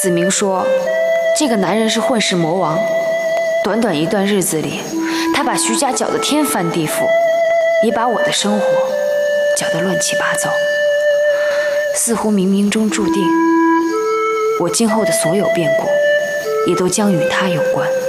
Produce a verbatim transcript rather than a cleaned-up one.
子明说，这个男人是混世魔王，短短一段日子里，他把徐家搅得天翻地覆，也把我的生活搅得乱七八糟，似乎冥冥中注定，我今后的所有变故也都将与他有关。